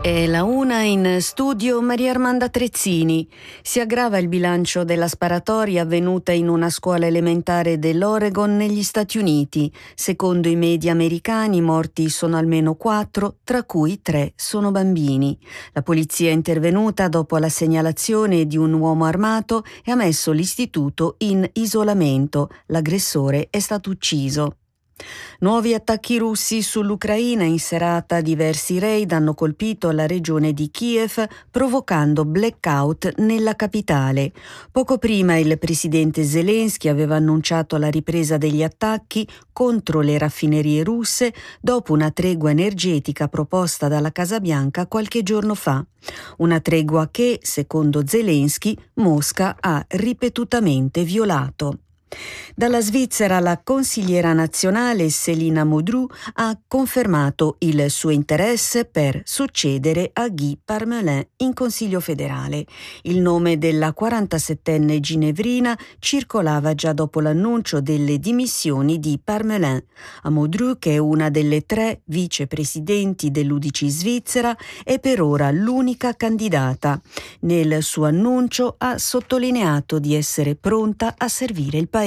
È la una in studio Maria Armanda Trezzini. Si aggrava il bilancio della sparatoria avvenuta in una scuola elementare dell'Oregon negli Stati Uniti. Secondo i media americani, i morti sono almeno 4, tra cui 3 sono bambini. La polizia è intervenuta dopo la segnalazione di un uomo armato e ha messo l'istituto in isolamento. L'aggressore è stato ucciso. Nuovi attacchi russi sull'Ucraina. In serata diversi raid hanno colpito la regione di Kiev, provocando blackout nella capitale. Poco prima il presidente Zelensky aveva annunciato la ripresa degli attacchi contro le raffinerie russe dopo una tregua energetica proposta dalla Casa Bianca qualche giorno fa. Una tregua che, secondo Zelensky, Mosca ha ripetutamente violato. Dalla Svizzera la consigliera nazionale Céline Modroux ha confermato il suo interesse per succedere a Guy Parmelin in Consiglio federale. Il nome della 47enne ginevrina circolava già dopo l'annuncio delle dimissioni di Parmelin. A Modroux, che è una delle 3 vicepresidenti dell'UDC svizzera, è per ora l'unica candidata. Nel suo annuncio ha sottolineato di essere pronta a servire il Paese.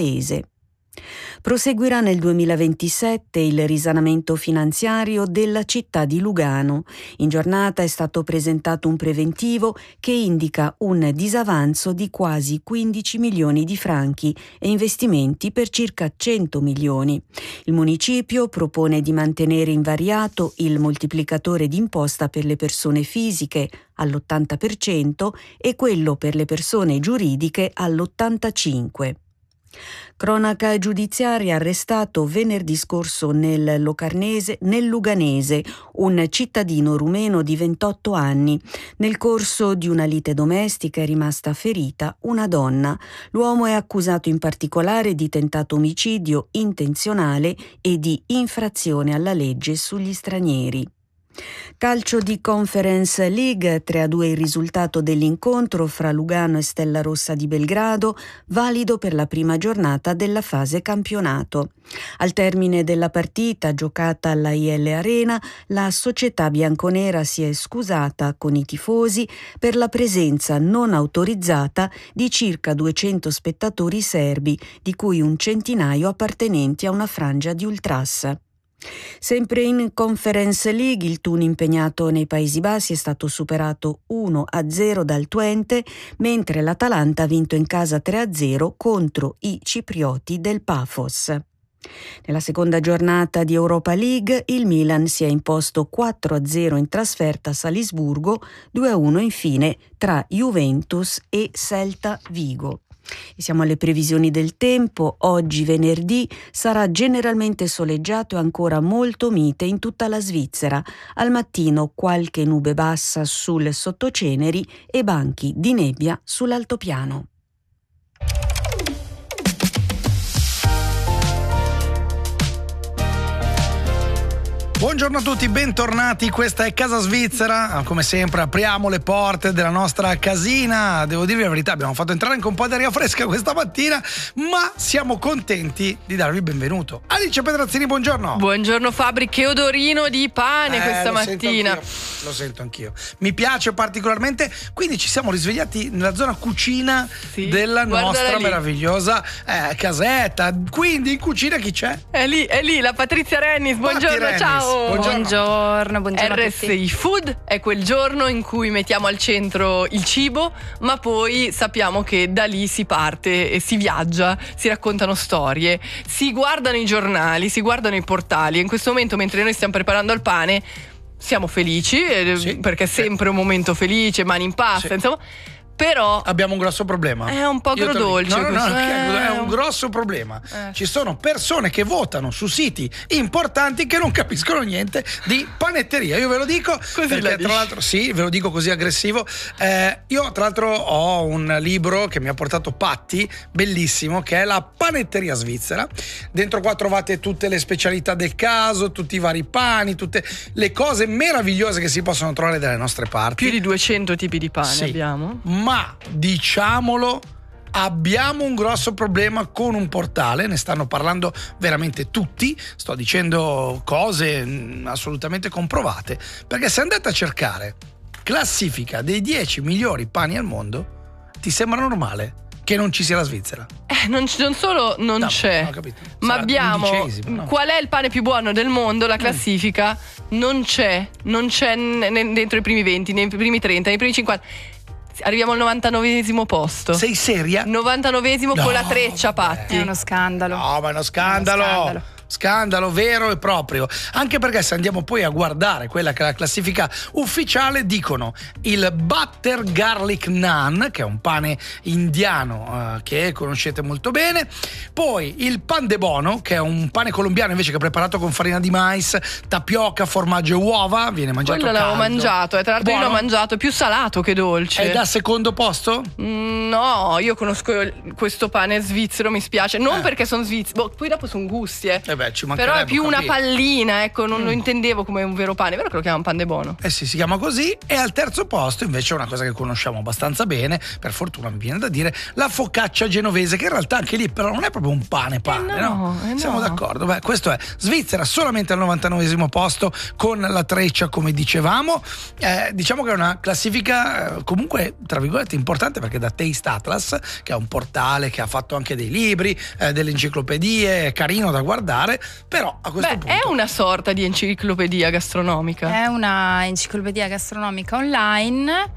Proseguirà nel 2027 il risanamento finanziario della città di Lugano. In giornata è stato presentato un preventivo che indica un disavanzo di quasi 15 milioni di franchi e investimenti per circa 100 milioni. Il municipio propone di mantenere invariato il moltiplicatore d'imposta per le persone fisiche all'80% e quello per le persone giuridiche all'85%. Cronaca giudiziaria: arrestato venerdì scorso nel Luganese un cittadino rumeno di 28 anni. Nel corso di una lite domestica è rimasta ferita una donna. L'uomo è accusato in particolare di tentato omicidio intenzionale e di infrazione alla legge sugli stranieri. Calcio di Conference League, 3-2 il risultato dell'incontro fra Lugano e Stella Rossa di Belgrado, valido per la prima giornata della fase campionato. Al termine della partita, giocata alla IL Arena, la società bianconera si è scusata con i tifosi per la presenza non autorizzata di circa 200 spettatori serbi, di cui un centinaio appartenenti a una frangia di ultras. Sempre in Conference League, il Thun impegnato nei Paesi Bassi è stato superato 1-0 dal Twente, mentre l'Atalanta ha vinto in casa 3-0 contro i ciprioti del Pafos. Nella seconda giornata di Europa League il Milan si è imposto 4-0 in trasferta a Salisburgo, 2-1 infine tra Juventus e Celta Vigo. E siamo alle previsioni del tempo. Oggi venerdì sarà generalmente soleggiato e ancora molto mite in tutta la Svizzera. Al mattino qualche nube bassa sul sottoceneri e banchi di nebbia sull'altopiano. Buongiorno a tutti, bentornati, questa è Casa Svizzera. Come sempre apriamo le porte della nostra casina. Devo dirvi la verità, abbiamo fatto entrare anche un po' di aria fresca questa mattina, ma siamo contenti di darvi il benvenuto. Alice Pedrazzini, buongiorno. Buongiorno Fabri, che odorino di pane questa mattina. Lo sento anch'io. Mi piace particolarmente, quindi ci siamo risvegliati nella zona cucina della nostra meravigliosa casetta. Quindi in cucina chi c'è? È lì, la Patrizia Rennis, buongiorno, Rennis. Ciao. Buongiorno RSI Food è quel giorno in cui mettiamo al centro il cibo, ma poi sappiamo che da lì si parte e si viaggia, si raccontano storie, si guardano i giornali, si guardano i portali. E in questo momento, mentre noi stiamo preparando il pane, siamo felici, perché è sempre un momento felice, mani in pasta, insomma. Però abbiamo un grosso problema. È un po' agrodolce. È un grosso problema. Ci sono persone che votano su siti importanti che non capiscono niente di panetteria. Io ve lo dico così, perché tra l'altro ve lo dico così aggressivo. Io tra l'altro ho un libro che mi ha portato Patti, bellissimo, che è La panetteria svizzera. Dentro qua trovate tutte le specialità del caso, tutti i vari pani, tutte le cose meravigliose che si possono trovare dalle nostre parti. Più di 200 tipi di pane abbiamo. Ma diciamolo, abbiamo un grosso problema con un portale, ne stanno parlando veramente tutti, sto dicendo cose assolutamente comprovate, perché se andate a cercare classifica dei 10 migliori pani al mondo, ti sembra normale che non ci sia la Svizzera? Non solo non c'è, ho capito. ma Sarà abbiamo no? Qual è il pane più buono del mondo? La classifica non c'è dentro i primi 20, nei primi 30, nei primi 50. Arriviamo al 99esimo posto. Sei seria? 99esimo No, con la treccia, Patti. È uno scandalo. No, ma è uno scandalo. Scandalo vero e proprio, anche perché se andiamo poi a guardare quella che è la classifica ufficiale, dicono il butter garlic naan, che è un pane indiano che conoscete molto bene, poi il pan de bono, che è un pane colombiano invece che è preparato con farina di mais, tapioca, formaggio e uova, viene mangiato quello caldo. l'avevo mangiato, tra l'altro io l'ho mangiato, è più salato che dolce. È da secondo posto? No, io conosco questo pane svizzero, mi spiace, non perché sono svizzero, poi dopo sono gusti Ci però è più una capire. pallina, ecco, non lo intendevo come un vero pane, è vero che lo chiamano pan de bono. Sì, si chiama così. E al terzo posto invece una cosa che conosciamo abbastanza bene, per fortuna mi viene da dire, la focaccia genovese, che in realtà anche lì però non è proprio un pane, no? Siamo d'accordo. Beh, questo è Svizzera solamente al 99esimo posto con la treccia, come dicevamo. Diciamo che è una classifica comunque tra virgolette importante, perché da Taste Atlas, che è un portale che ha fatto anche dei libri, delle enciclopedie, è carino da guardare. Però a questo punto è una sorta di enciclopedia gastronomica. È una enciclopedia gastronomica online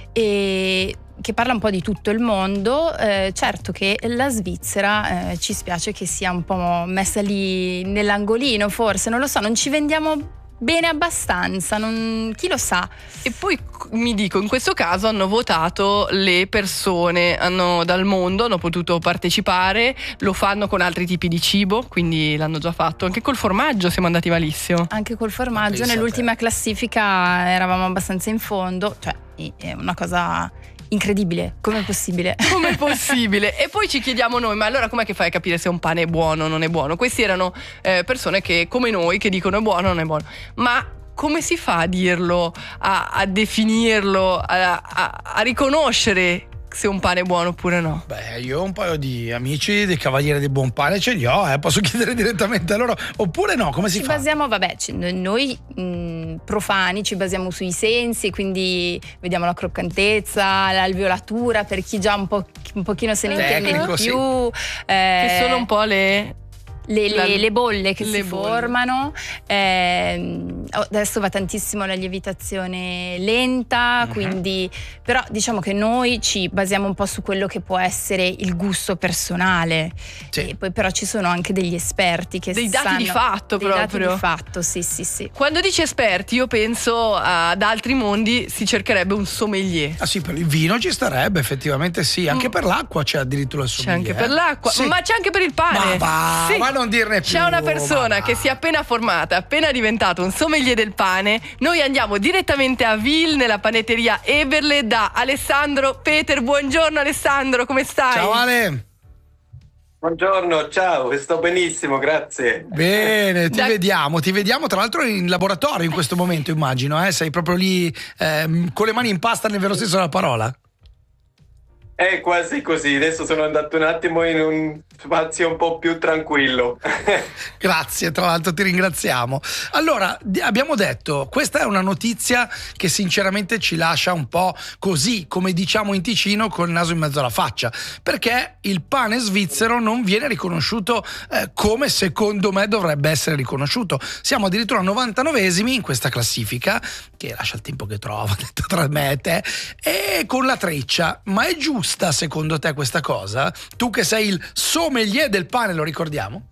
e che parla un po' di tutto il mondo. Certo che la Svizzera ci spiace che sia un po' messa lì nell'angolino, forse, non lo so, non ci vendiamo bene abbastanza, chi lo sa. E poi mi dico, in questo caso hanno votato le persone, dal mondo hanno potuto partecipare, lo fanno con altri tipi di cibo, quindi l'hanno già fatto. Anche col formaggio siamo andati malissimo. Anche col formaggio, nell'ultima classifica eravamo abbastanza in fondo, cioè è una cosa incredibile, com'è possibile? Com'è possibile? E poi ci chiediamo noi, ma allora com'è che fai a capire se un pane è buono o non è buono? Questi erano persone che, come noi, che dicono è buono o non è buono. Ma come si fa a dirlo, a definirlo, a riconoscere se un pane è buono oppure no? Beh, io ho un paio di amici dei Cavalieri del Buon Pane, ce li ho, posso chiedere direttamente a loro, oppure no, come si fa? Basiamo, noi profani ci basiamo sui sensi, quindi vediamo la croccantezza, l'alveolatura, per chi già un pochino se ne intende di più. Che sono un po' le bolle che si formano. Adesso va tantissimo la lievitazione lenta, quindi però diciamo che noi ci basiamo un po' su quello che può essere il gusto personale. E poi però ci sono anche degli esperti che dei dati di fatto, dei proprio dati di fatto, sì. Quando dici esperti io penso ad altri mondi, si cercherebbe un sommelier. Ah sì, per il vino ci starebbe, effettivamente sì, anche per l'acqua c'è addirittura il sommelier. C'è anche per l'acqua, ma c'è anche per il pane. Ma non dirne più. C'è una persona che si è appena formata, appena diventato un sommelier del pane. Noi andiamo direttamente a Wil, nella panetteria Eberle, da Alessandro Peter. Buongiorno Alessandro, come stai? Ciao Ale. Buongiorno, ciao, sto benissimo, grazie. Bene, ti vediamo tra l'altro in laboratorio in questo momento, immagino, sei proprio lì con le mani in pasta nel vero senso della parola. È quasi così, adesso sono andato un attimo in un spazio un po' più tranquillo. Grazie, tra l'altro ti ringraziamo. Allora, abbiamo detto, questa è una notizia che sinceramente ci lascia un po' così, come diciamo in Ticino, col naso in mezzo alla faccia, perché il pane svizzero non viene riconosciuto come secondo me dovrebbe essere riconosciuto. Siamo addirittura 99esimi in questa classifica, che lascia il tempo che trova, detto tra me e te, e con la treccia. Ma è giusta secondo te questa cosa? Tu che sei il sommelier del pane, lo ricordiamo?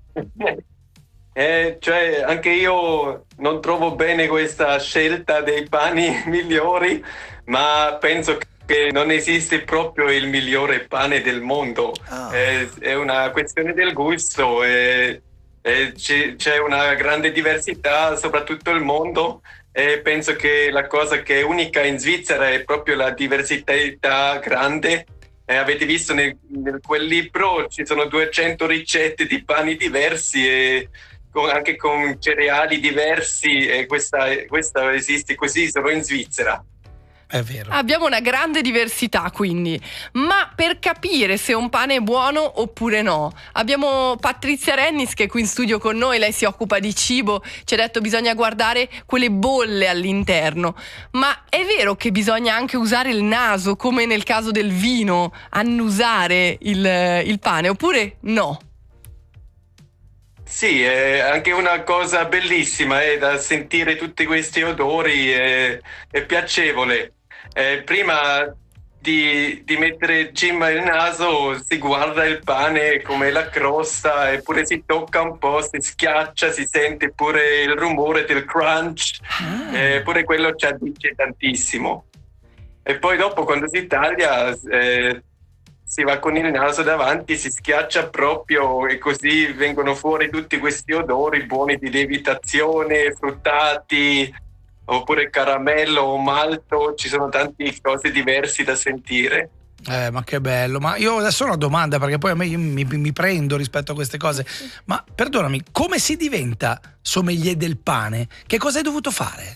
Cioè, anche io non trovo bene questa scelta dei pani migliori, ma penso che non esiste proprio il migliore pane del mondo. È una questione del gusto, c'è una grande diversità soprattutto nel mondo, e penso che la cosa che è unica in Svizzera è proprio la diversità grande. Avete visto nel quel libro ci sono 200 ricette di pani diversi e anche con cereali diversi, e questa esiste così solo in Svizzera. È vero. Abbiamo una grande diversità, quindi. Ma per capire se un pane è buono oppure no, abbiamo Patrizia Rennis che è qui in studio con noi, lei si occupa di cibo, ci ha detto bisogna guardare quelle bolle all'interno. Ma è vero che bisogna anche usare il naso, come nel caso del vino, annusare il pane, oppure no? Sì, è anche una cosa bellissima, da sentire tutti questi odori, è piacevole. Prima di mettere cima il naso si guarda il pane come la crosta, eppure si tocca un po', si schiaccia, si sente pure il rumore del crunch, pure quello ci addice tantissimo. E poi dopo quando si taglia si va con il naso davanti, si schiaccia proprio e così vengono fuori tutti questi odori buoni di lievitazione, fruttati, oppure caramello o malto, ci sono tante cose diverse da sentire. Ma che bello, ma io adesso ho una domanda perché poi a me io mi prendo rispetto a queste cose, ma perdonami, come si diventa sommelier del pane? Che cosa hai dovuto fare?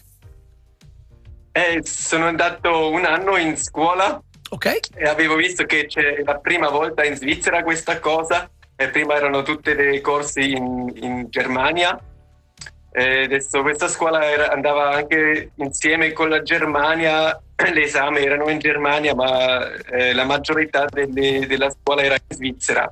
Sono andato un anno in scuola. Ok. E avevo visto che c'è la prima volta in Svizzera questa cosa, e prima erano tutte le corsi in Germania. Adesso questa scuola andava anche insieme con la Germania, l'esame erano in Germania, ma la maggiorità della scuola era in Svizzera.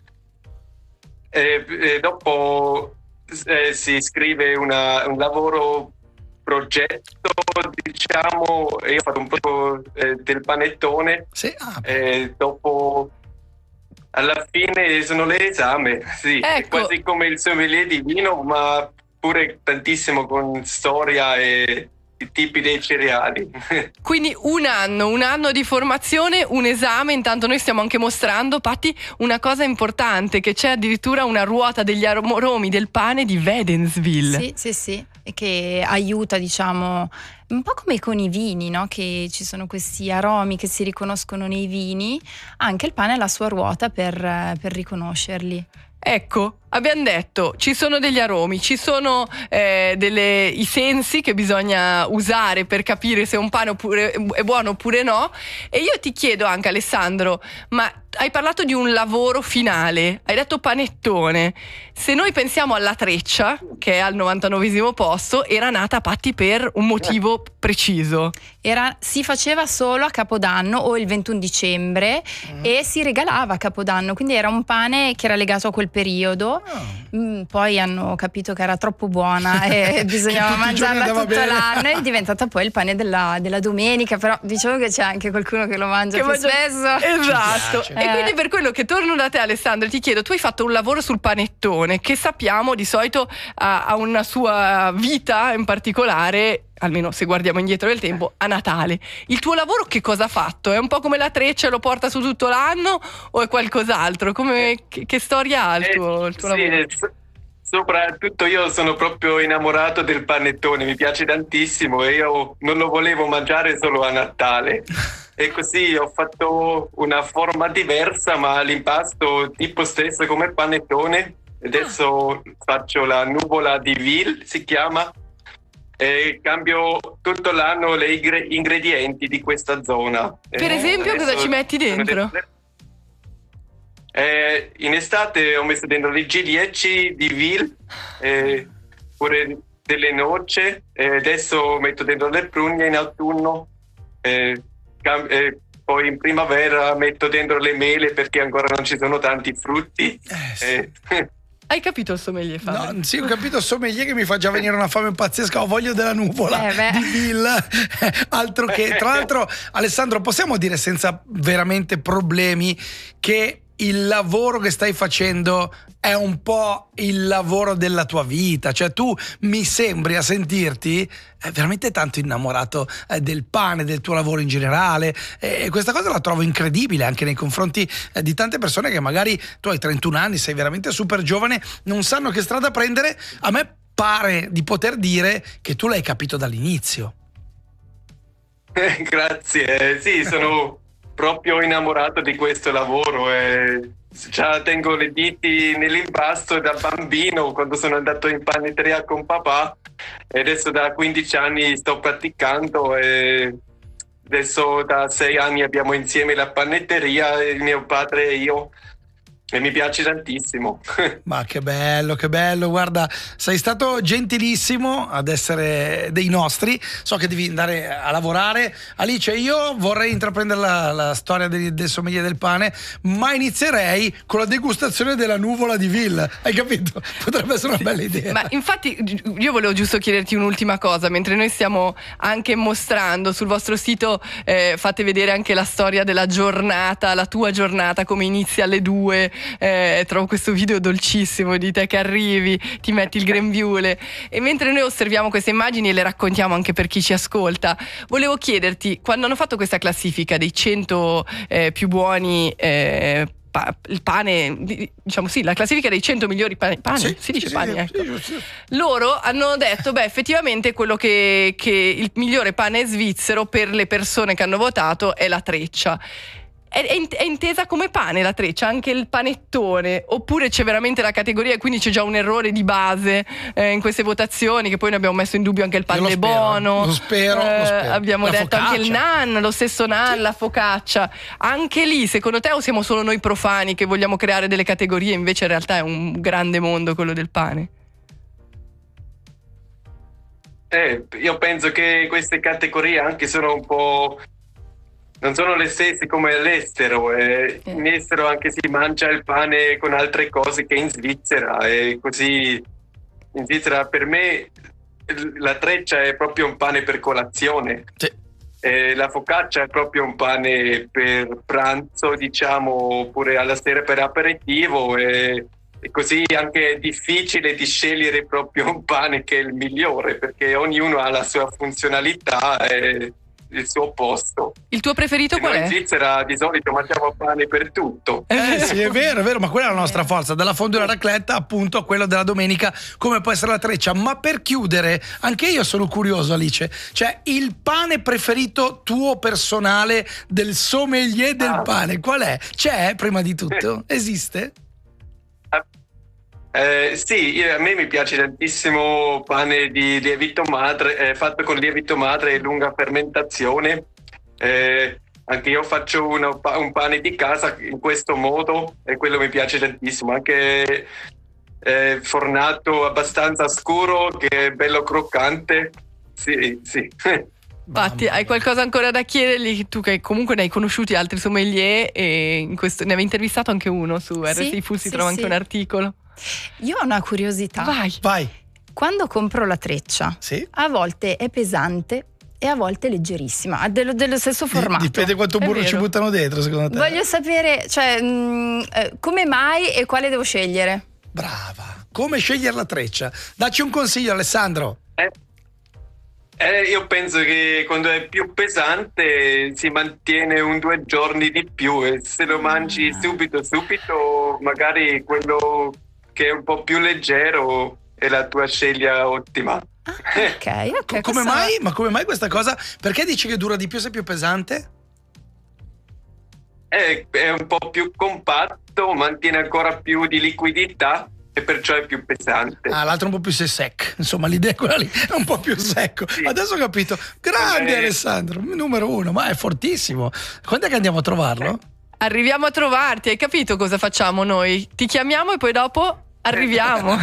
Dopo si scrive un lavoro progetto, diciamo, io ho fatto un po' del panettone. Sì. Dopo alla fine sono l'esame, sì, Ecco. è quasi come il sommelier di vino, ma pure tantissimo con storia e i tipi dei cereali. Quindi un anno di formazione, un esame. Intanto noi stiamo anche mostrando, Patti, una cosa importante, che c'è addirittura una ruota degli aromi del pane di Wädenswil. Sì, e che aiuta, diciamo, un po' come con i vini, no? Che ci sono questi aromi che si riconoscono nei vini, anche il pane ha la sua ruota per riconoscerli. Ecco, abbiamo detto, ci sono degli aromi, ci sono i sensi che bisogna usare per capire se un pane è buono oppure no. E io ti chiedo anche, Alessandro, ma hai parlato di un lavoro finale, hai detto panettone. Se noi pensiamo alla treccia, che è al 99esimo posto, era nata, Patti, per un motivo preciso. Si faceva solo a Capodanno o il 21 dicembre e si regalava a Capodanno, quindi era un pane che era legato a quel periodo. Poi hanno capito che era troppo buona e bisognava mangiarla tutto l'anno, è diventata poi il pane della domenica, però diciamo che c'è anche qualcuno che lo mangia più spesso. Esatto. E quindi per quello che torno da te, Alessandro, ti chiedo, tu hai fatto un lavoro sul panettone che sappiamo di solito ha una sua vita in particolare, almeno se guardiamo indietro nel tempo, a Natale. Il tuo lavoro che cosa ha fatto? È un po' come la treccia, lo porta su tutto l'anno o è qualcos'altro? Che storia ha il tuo lavoro? Soprattutto io sono proprio innamorato del panettone, mi piace tantissimo e io non lo volevo mangiare solo a Natale. E così ho fatto una forma diversa, ma l'impasto tipo stesso come il panettone. Adesso faccio la nuvola di Wil, si chiama, e cambio tutto l'anno gli ingredienti di questa zona. Per esempio, cosa ci metti dentro? In estate ho messo dentro le ciliegie di Wil, pure delle noci, adesso metto dentro le prugne in autunno, poi in primavera metto dentro le mele perché ancora non ci sono tanti frutti. Sì. Hai capito il sommelier, Fabio? No, sì, ho capito il sommelier che mi fa già venire una fame pazzesca. Ho voglia della nuvola di Wil. Altro che, tra l'altro, Alessandro, possiamo dire senza veramente problemi che il lavoro che stai facendo è un po' il lavoro della tua vita, cioè tu mi sembri a sentirti veramente tanto innamorato del pane, del tuo lavoro in generale, e questa cosa la trovo incredibile anche nei confronti di tante persone che magari, tu hai 31 anni, sei veramente super giovane, non sanno che strada prendere. A me pare di poter dire che tu l'hai capito dall'inizio. Grazie, sì, sono proprio innamorato di questo lavoro e già tengo le dita nell'impasto da bambino quando sono andato in panetteria con papà, e adesso da 15 anni sto praticando e Adesso da 6 anni abbiamo insieme la panetteria, il mio padre e io, e mi piace tantissimo. Ma che bello, guarda, sei stato gentilissimo ad essere dei nostri. So che devi andare a lavorare. Alice, io vorrei intraprendere la storia del sommelier del pane, ma inizierei con la degustazione della nuvola di Ville, hai capito? Potrebbe essere una bella idea. Ma infatti io volevo giusto chiederti un'ultima cosa, mentre noi stiamo anche mostrando sul vostro sito, fate vedere anche la storia della giornata, la tua giornata, come inizia alle 2. Trovo questo video dolcissimo di te che arrivi, ti metti il grembiule, e mentre noi osserviamo queste immagini e le raccontiamo anche per chi ci ascolta, volevo chiederti, quando hanno fatto questa classifica dei 100 più buoni il pane, diciamo la classifica dei 100 migliori pani, si dice pani, ecco. Sì. Loro hanno detto, effettivamente quello che il migliore pane svizzero per le persone che hanno votato è la treccia. È intesa come pane la treccia, anche il panettone, oppure c'è veramente la categoria e quindi c'è già un errore di base in queste votazioni, che poi ne abbiamo messo in dubbio anche il pan de bono, lo spero. Abbiamo detto focaccia. Anche il nan, lo stesso nan, la focaccia. Anche lì, secondo te, o siamo solo noi profani che vogliamo creare delle categorie, invece in realtà è un grande mondo quello del pane? Io penso che queste categorie anche sono un po'... non sono le stesse come all'estero. In estero anche si mangia il pane con altre cose che in Svizzera, e così in Svizzera per me la treccia è proprio un pane per colazione. Sì. La focaccia è proprio un pane per pranzo, diciamo, oppure alla sera per aperitivo, e così anche è difficile di scegliere proprio un pane che è il migliore, perché ognuno ha la sua funzionalità e il suo posto. Il tuo preferito qual è? In Svizzera di solito mangiamo pane per tutto. Sì, è vero, ma quella è la nostra forza, dalla fondue alla raclette appunto a quello della domenica, come può essere la treccia. Ma per chiudere, anche io sono curioso, Alice, cioè il pane preferito tuo personale del sommelier del pane, qual è? C'è, prima di tutto? Esiste? Sì, a me mi piace tantissimo pane di lievito madre, fatto con lievito madre e lunga fermentazione. Anche io faccio un pane di casa in questo modo, e quello mi piace tantissimo, anche fornato abbastanza scuro, che è bello croccante. Sì. Infatti, hai qualcosa ancora da chiedergli? Tu che comunque ne hai conosciuti altri sommelier, e ne avevi intervistato anche uno su RSI Food, si trova anche un articolo. Io ho una curiosità. Vai. Quando compro la treccia, sì, a volte è pesante e a volte è leggerissima, ha dello stesso formato. Dipende quanto burro ci buttano dentro, secondo te. Voglio sapere, come mai e quale devo scegliere. Brava. Come scegliere la treccia? Dacci un consiglio, Alessandro. Io penso che quando è più pesante si mantiene 2 giorni di più, e se lo mangi subito, magari quello che è un po' più leggero è la tua scelta ottima. Ok. Come mai? Ma come mai questa cosa? Perché dici che dura di più se è più pesante? È un po' più compatto, mantiene ancora più di liquidità, e perciò è più pesante. L'altro un po' più sec. Insomma, l'idea è quella lì, è un po' più secco. Sì. Adesso ho capito. Grande Alessandro, numero 1, ma è fortissimo. Quando è che andiamo a trovarlo? Arriviamo a trovarti, hai capito cosa facciamo noi? Ti chiamiamo e poi dopo arriviamo.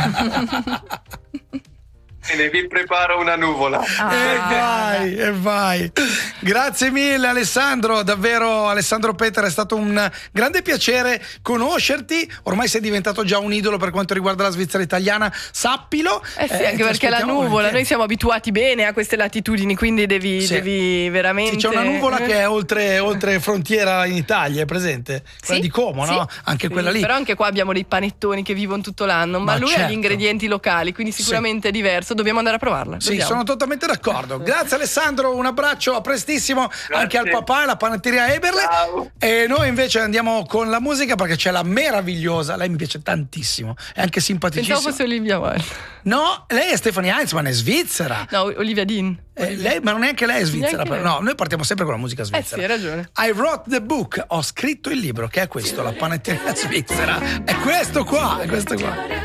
Bene, vi preparo una nuvola. E vai. Grazie mille Alessandro, davvero Alessandro Peter, è stato un grande piacere conoscerti. Ormai sei diventato già un idolo per quanto riguarda la Svizzera italiana, sappilo. Sì, anche perché la nuvola, noi siamo abituati bene a queste latitudini, quindi devi veramente... Sì, c'è una nuvola che è oltre frontiera in Italia, è presente? Quella di Como, no? Anche quella lì. Però anche qua abbiamo dei panettoni che vivono tutto l'anno, ma lui ha gli ingredienti locali, quindi sicuramente è diverso. Dobbiamo andare a provarla. Sì, sono totalmente d'accordo. Grazie Alessandro, un abbraccio, a prestissimo. Grazie. Anche al papà e alla panetteria Eberle. Ciao. E noi invece andiamo con la musica, perché c'è la meravigliosa, lei mi piace tantissimo, è anche simpaticissima. Pensavo fosse Olivia Wilde. No, lei è Stephanie Heinzmann, è svizzera. No, Olivia Dean. Lei, ma non è anche lei è svizzera, però. No, noi partiamo sempre con la musica svizzera. Sì, hai ragione. I wrote the book, ho scritto il libro, che è questo, la panetteria svizzera. È questo qua.